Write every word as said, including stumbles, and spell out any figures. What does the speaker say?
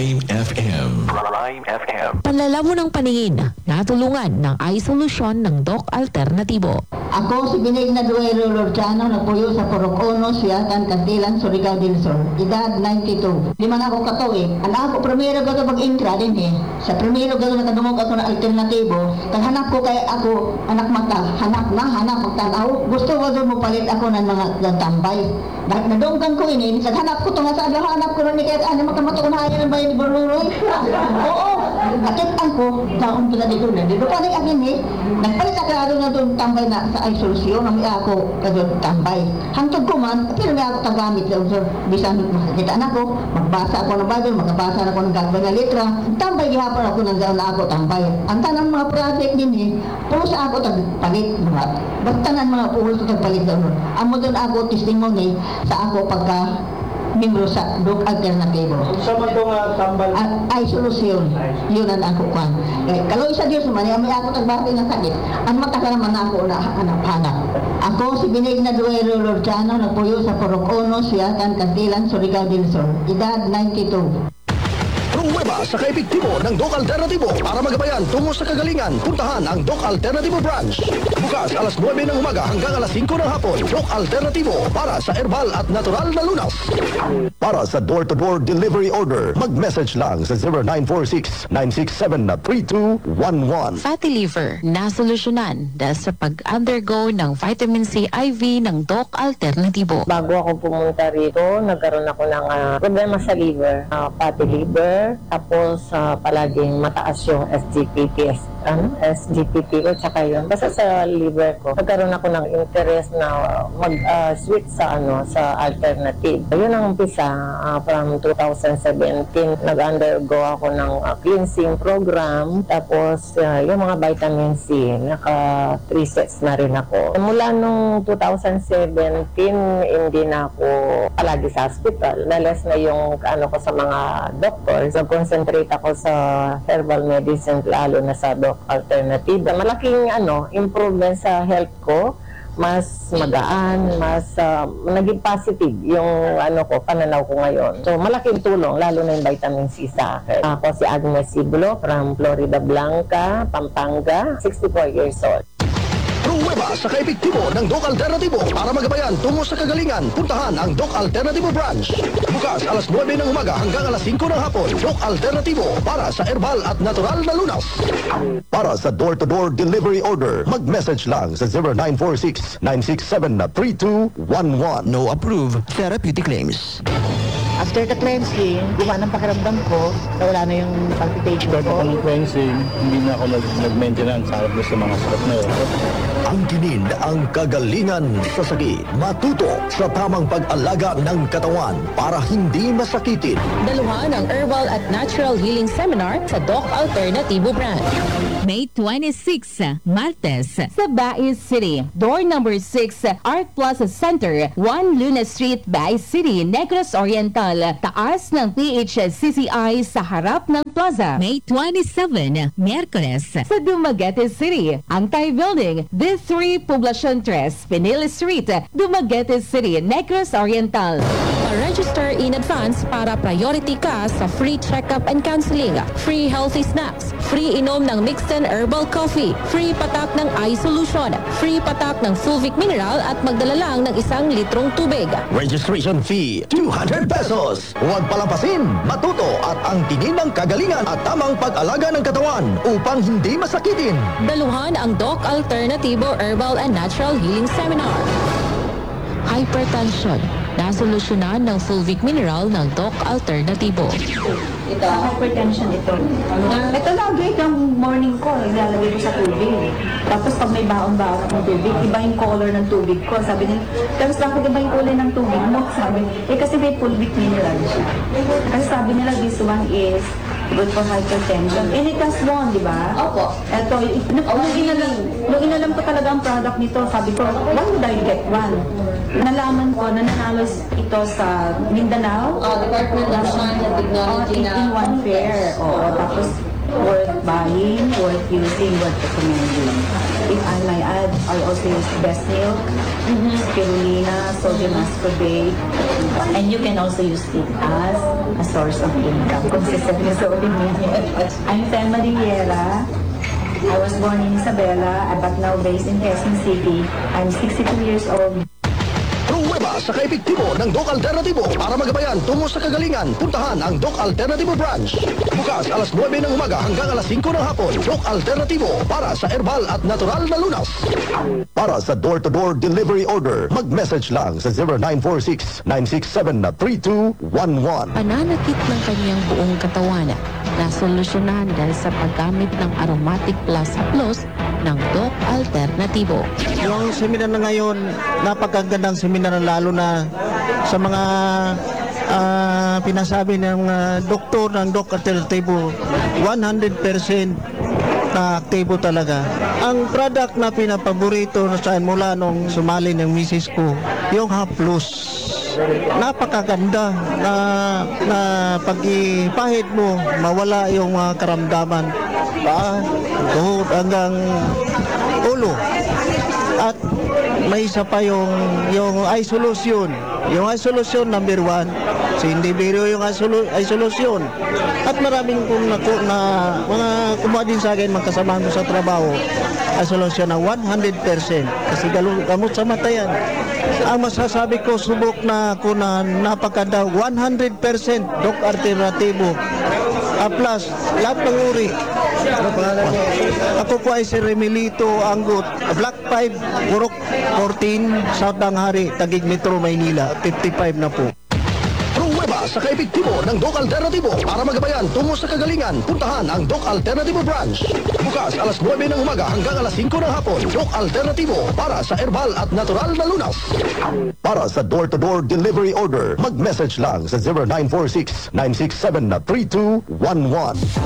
Prime F M. Prime F M. Panlalabo ng paningin, natulungan ng eye solution ng Doc Alternatibo. Ako si Binig na Duero Lorciano, nagpuyo sa Purok Uno, Siatan, Cantilan, Surigao del Sur. Edad ninety-two. Di man ako katuig. Ang ako, primero ko ito mag-intra din eh. Sa primero ko nakadumog ako ng alternatibo. Taghanap ko kay ako, anak mata. Hanap na, hanap, magtanaw. Gusto ko doon mo palit ako ng mga tambay. Nadungkan ko ini, naghanap ko ito nga sa agaw, hanap ko rin ni kahit ano, makamatong na ayaw ng bayan ni Borluroy. Oo. Akitan ko, taon ko na dito na. Dito pa rin akin eh. Nagpalit ako na doon doon tambay na sa ay solusyon, ang ako doon tambay. Hangtod ko man, pero may ako tagamit doon sa bisan makakita na ko. Magbasa ako ng Bible, magkabasa na ako ng gagawin na litra. Tambay, gihapon ako ng doon na ako tambay. Ang tanang mga project din eh, puro sa ako tagpalit. Basta na mga puro sa tagpalit doon. Amo doon ako testimony sa ako pagka membro sa Doc Alternatibo. Sa man ito nga tambal? Ay solusyon. Yun ang ako kwan. Eh, kalau isa Diyos naman, may ako tagbati ng sakit. Ang matagal naman ako na hanap-hanap. Ako si Binig na Duero Lorciano, nagpuyo sa Purok Uno, Siatan, Cantilan, Surigao del Sur. Edad ninety-two. Pruweba sa kaepektibo ng Doc Alternatibo para magabayan tungo sa kagalingan. Puntahan ang Doc Alternatibo branch. Bukas alas nuwebe ng umaga hanggang alas singko ng hapon. Doc Alternatibo para sa herbal at natural na lunas. Para sa door-to-door delivery order, mag-message lang sa zero nine four six, nine six seven, three two one one. Fatty liver, nasolusyonan dahil sa pag-undergo ng vitamin C I V ng Doc Alternatibo. Bago ako pumunta rito, nagkaroon ako ng uh, problema sa liver, uh, fatty liver, tapos uh, palaging mataas yung S G P T, ano, S G P T ko, tsaka yun. Basta sa liver ko, nagkaroon ako ng interest na mag-switch uh, sa ano sa alternative. Yun ang umpisa, uh, from two thousand seventeen, nag-undergo ako ng uh, cleansing program, tapos uh, yung mga vitamin C, naka three sets na rin ako. Mula nung two thousand seventeen, hindi na ako palagi sa hospital. Nalas na yung ano ko sa mga doctors. Nag-concentrate ako sa herbal medicine, lalo na sa Doc Alternative. Malaking ano, improvement sa health ko. Mas magaan, mas uh, naging positive yung ano ko, pananaw ko ngayon. So malaking tulong, lalo na yung vitamin C sa akin. Ako si Agnes Siblo from Florida Blanca, Pampanga, sixty-four years old. Pruweba sa kaepektibo ng Doc Alternatibo para magabayan tungo sa kagalingan. Puntahan ang Doc Alternatibo branch. Bukas alas nuwebe ng umaga hanggang alas singko ng hapon. Doc Alternatibo para sa herbal at natural na lunas. Para sa door-to-door delivery order, mag-message lang sa zero nine four six, nine six seven, three two one one. No approved therapeutic claims. After the cleansing, gumana ang pakiramdam ko, nawala na yung palpitation Start ko. ako ng cleansing, hindi na ako nag- nag-maintenance sa harap sa mga sakit na yun. Ang kinin ang kagalingan sa sakit. Matuto sa tamang pag-alaga ng katawan para hindi masakitin. Daluhan ang Herbal at Natural Healing Seminar sa Doc Alternatibo branch. May twenty-sixth, Martes, sa Baez City. Door number six, Art Plaza Center, one Luna Street, Baez City, Negros Oriental. Taas ng P H C C I sa harap ng plaza. May twenty-seventh, Miyerkules, sa Dumaguete City. Angtay Building, D three Poblacion tres, Pinil Street, Dumaguete City, Negros Oriental. Pa-register in advance para priority ka sa free check-up and counseling, free healthy snacks, free inom ng mixed and herbal coffee, free patak ng eye solution, free patak ng Fulvic Mineral at magdala lang ng isang litrong tubig. Registration fee, two hundred pesos. Huwag palampasin, matuto at ang tingin ng kagalingan at tamang pag-alaga ng katawan upang hindi masakitin. Daluhan ang Doc Alternatibo Herbal and Natural Healing Seminar. Hypertension, nasolusyonan ng Fulvic Mineral ng Doc Alternatibo. Ito, hypertension ito. Ito lagi itong morning ko, ilalagay ko sa tubig. Tapos pag may baon-baon akong tubig, iba yung color ng tubig ko. Sabi nila, tapos bakit iba yung kulay ng tubig mo? Sabi, eh kasi may Fulvic Mineral siya. Kasi sabi nila, this one is good for hypertension. Eh, likas mo, di ba? Opo. Ito, nung, nung, inalam, nung inalam ko talaga ang product nito, sabi ko, why would I get one? Nalaman ko na nanalo ito sa Mindanao. Oh, Department of Science and Technology na. in one fair. Oo, tapos worth buying, worth using, worth recommending. If I may add, I also use Best Milk, spirulina, sodium ascorbate, and you can also use it as a source of income, consistently so I'm Thelma Riera. I was born in Isabela, but now based in Quezon City. I'm sixty-two years old. Pruweba sa kaepektibo ng Doc Alternatibo. Para magabayan tungo sa kagalingan, puntahan ang Doc Alternatibo Branch. Bukas alas nuwebe ng umaga hanggang alas singko ng hapon. Doc Alternatibo para sa herbal at natural na lunas. Para sa door-to-door delivery order, mag-message lang sa zero nine four six, nine six seven, three two one one. Pananakit ng kanyang buong katawan na solusyonan dahil sa paggamit ng Aromatic Plus Plus ng Doc Alternatibo. Yung seminar na ngayon, napakagandang seminar lalo na sa mga ah, pinasabi ng ah, doktor ng Doc Alternatibo. one hundred percent na aktibo talaga. Ang product na pinapaborito na saan mula nung sumali ng misis ko, yung Haplus. Napakaganda na, na pag-ipahid mo, mawala yung mga karamdaman. Paa, tuhod hanggang ulo. At may isa pa yung, yung isolation. Yung isolation number one, so hindi biro yung isolo, isolation. At maraming kung na, na mga kumuha din sa akin, magkasamahan ko sa trabaho, isolation na one hundred percent. Kasi galo, gamot sa mata yan. Ang masasabi ko, subok na ako na napakada one hundred percent Doc Alternatibo. A plus, lahat ng uri. Ako po ay si Remilito Anggot, Black five, Purok fourteen, South Danghari, Taguig Metro, Maynila, fifty-five na po. Pruweba sa kaepektibo ng Doc Alternatibo. Para magabayan tungo sa kagalingan, puntahan ang Doc Alternatibo Branch. Bukas alas nuwebe ng umaga hanggang alas singko ng hapon. Doc Alternatibo para sa herbal at natural na lunas. Para sa door-to-door delivery order, mag-message lang sa zero nine four six, nine six seven, three two one one.